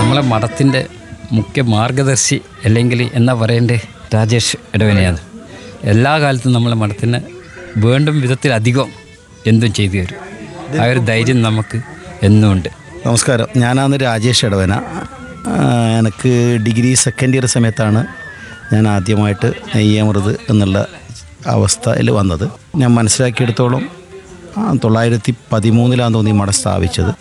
നമ്മളെ മഠത്തിൻ്റെ മുഖ്യ മാർഗദർശി അല്ലെങ്കിൽ എന്നാ പറയണ്ടേ രാജേഷ് ഇടവനെയാണ്. എല്ലാ കാലത്തും നമ്മളെ മഠത്തിന് വേണ്ടും വിധത്തിലധികം എന്തും ചെയ്തു തരും. ആ ഒരു ധൈര്യം നമുക്ക് എന്നും ഉണ്ട്. നമസ്കാരം, ഞാനാണ് രാജേഷ് ഇടവന. എനിക്ക് ഡിഗ്രി സെക്കൻഡ് ഇയർ സമയത്താണ് ഞാൻ ആദ്യമായിട്ട് നെയ്യമൃത് എന്നുള്ള അവസ്ഥയിൽ വന്നത്. ഞാൻ മനസ്സിലാക്കിയെടുത്തോളം 913 തോന്നി മഠം സ്ഥാപിച്ചത്.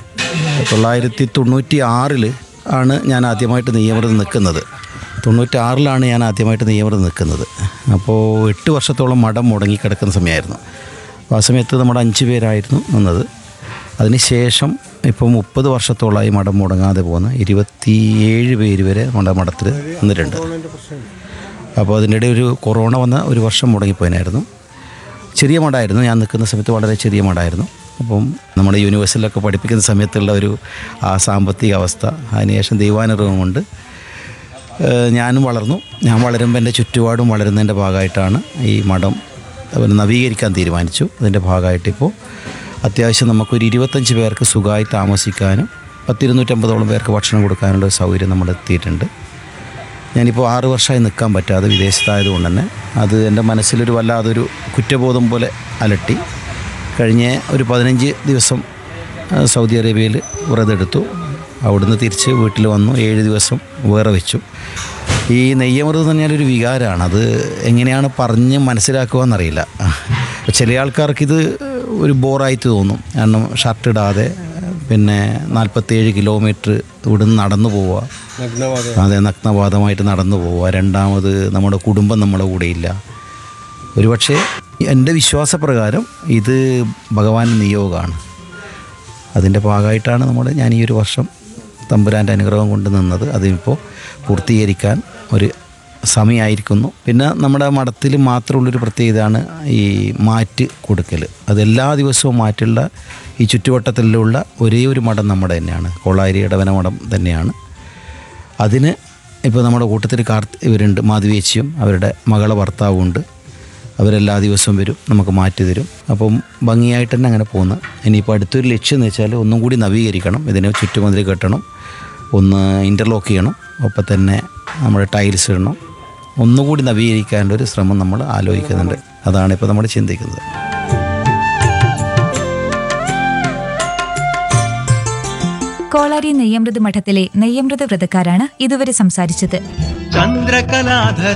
996 ആണ് ഞാൻ ആദ്യമായിട്ട് നെയ്യമൃത് നിൽക്കുന്നത്. 96 ഞാൻ ആദ്യമായിട്ട് നെയ്യമൃത് നിൽക്കുന്നത്. അപ്പോൾ 8 വർഷത്തോളം മഠം മുടങ്ങിക്കിടക്കുന്ന സമയമായിരുന്നു. അപ്പോൾ ആ സമയത്ത് നമ്മുടെ 5 പേരായിരുന്നു നിന്നത്. അതിനുശേഷം ഇപ്പോൾ 30 വർഷത്തോളമായി മഠം മുടങ്ങാതെ പോകുന്ന 27 പേര് വരെ നമ്മുടെ മഠത്തിൽ നിന്നിട്ടുണ്ട്. അപ്പോൾ അതിനിടെ ഒരു കൊറോണ വന്ന ഒരു വർഷം മുടങ്ങിപ്പോയിനായിരുന്നു. ചെറിയ മഠമായിരുന്നു, ഞാൻ നിൽക്കുന്ന സമയത്ത് വളരെ ചെറിയ മഠമായിരുന്നു. അപ്പം നമ്മുടെ യൂണിവേഴ്സിറ്റിയിലൊക്കെ പഠിപ്പിക്കുന്ന സമയത്തുള്ള ഒരു ആ സാമ്പത്തിക അവസ്ഥ, അതിനുശേഷം ദൈവാനുഗ്രഹം കൊണ്ട് ഞാനും വളർന്നു. ഞാൻ വളരുമ്പോൾ എൻ്റെ ചുറ്റുപാടും വളരുന്നതിൻ്റെ ഭാഗമായിട്ടാണ് ഈ മഠം നവീകരിക്കാൻ തീരുമാനിച്ചു. അതിൻ്റെ ഭാഗമായിട്ടിപ്പോൾ അത്യാവശ്യം നമുക്കൊരു 25 പേർക്ക് സുഖമായി താമസിക്കാനും 250 പേർക്ക് ഭക്ഷണം കൊടുക്കാനുള്ള സൗകര്യം നമ്മൾ എത്തിയിട്ടുണ്ട്. ഞാനിപ്പോൾ 6 വർഷമായി നിൽക്കാൻ പറ്റാതെ വിദേശത്തായതുകൊണ്ട് തന്നെ അത് എൻ്റെ മനസ്സിലൊരു വല്ലാതൊരു കുറ്റബോധം പോലെ അലട്ടി. കഴിഞ്ഞ ഒരു 15 ദിവസം സൗദി അറേബ്യയിൽ വ്രതെടുത്തു. അവിടുന്ന് തിരിച്ച് വീട്ടിൽ വന്നു. 7 ദിവസം വേറെ വെച്ചു. ഈ നെയ്യമൃത് തന്നെയൊരു വികാരമാണ്. അത് എങ്ങനെയാണ് പറഞ്ഞ് മനസ്സിലാക്കുക എന്നറിയില്ല. ചില ആൾക്കാർക്കിത് ഒരു ബോറായിട്ട് തോന്നും. കാരണം ഷർട്ട് ഇടാതെ പിന്നെ 47 കിലോമീറ്റർ ഇവിടുന്ന് നടന്നു പോവുക. അതെ, നഗ്നപാതമായിട്ട് നടന്നു പോവുക. രണ്ടാമത് നമ്മുടെ കുടുംബം നമ്മളെ കൂടെയില്ല. ഒരുപക്ഷെ എൻ്റെ വിശ്വാസപ്രകാരം ഇത് ഭഗവാൻ നിയോഗമാണ്. അതിൻ്റെ ഭാഗമായിട്ടാണ് ഞാൻ ഈ ഒരു വർഷം തമ്പുരാൻ്റെ അനുഗ്രഹം കൊണ്ട് നിന്നത്. അതിപ്പോൾ പൂർത്തീകരിക്കാൻ ഒരു സമയമായിരിക്കുന്നു. പിന്നെ നമ്മുടെ മഠത്തിൽ മാത്രമുള്ളൊരു പ്രത്യേകതയാണ് ഈ മാറ്റ് കൊടുക്കൽ. അതെല്ലാ ദിവസവും മാറ്റുള്ള ഈ ചുറ്റുവട്ടത്തിലുള്ള ഒരേ ഒരു മഠം നമ്മുടെ തന്നെയാണ്, കോളാരി ഇടവന മഠം തന്നെയാണ്. അതിന് ഇപ്പോൾ നമ്മുടെ കൂട്ടത്തിൽ ഇവരുണ്ട്, മാധവിയേച്ചിയും അവരുടെ മകളെ ഭർത്താവുമുണ്ട്. അവരെല്ലാ ദിവസവും വരും, നമുക്ക് മാറ്റി തരും. അപ്പം ഭംഗിയായിട്ട് തന്നെ അങ്ങനെ പോകുന്നു. ഇനിയിപ്പോൾ അടുത്തൊരു ലക്ഷ്യം എന്ന് വെച്ചാൽ ഒന്നും കൂടി നവീകരിക്കണം. ഇതിനെ ചുറ്റുമതിൽ കെട്ടണം, ഒന്ന് ഇൻ്റർലോക്ക് ചെയ്യണം, ഒപ്പം തന്നെ നമ്മുടെ ടൈൽസ് ഇടണം. ഒന്നുകൂടി നവീകരിക്കാനുള്ള ഒരു ശ്രമം നമ്മൾ ആലോചിക്കുന്നുണ്ട്. അതാണിപ്പോൾ നമ്മൾ ചിന്തിക്കുന്നത്. കോളാരി നെയ്യമൃത് മഠത്തിലെ നെയ്യമൃത് വ്രതക്കാരാണ് ഇതുവരെ സംസാരിച്ചത്. ചന്ദ്രകലാധര